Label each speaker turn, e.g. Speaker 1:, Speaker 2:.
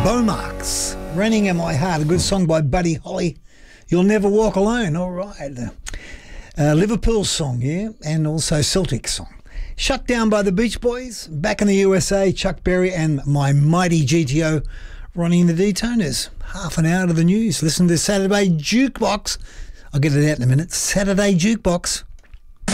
Speaker 1: Beaumarks, Running in My Heart, a good song by Buddy Holly. You'll Never Walk Alone, all right. Liverpool song, yeah, and also Celtic song. Shut Down by the Beach Boys, Back in the USA, Chuck Berry and My Mighty GTO running the D-Toners. Half an hour to the news. Listen to Saturday Jukebox. I'll get it out in a minute. Saturday Jukebox.